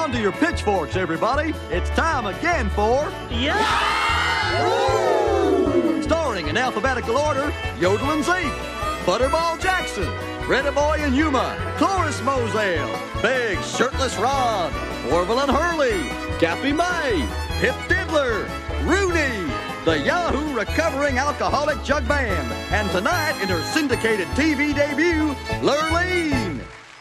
on to your pitchforks, everybody. It's time again for... Yahoo! Starring in alphabetical order, Yodel and Zeke, Butterball Jackson, Redda Boy and Yuma, Cloris Moselle, Big Shirtless Rod, Orville and Hurley, Gappy May, Pip Diddler, Rooney, the Yahoo Recovering Alcoholic Jug Band, and tonight in her syndicated TV debut, Lurleen.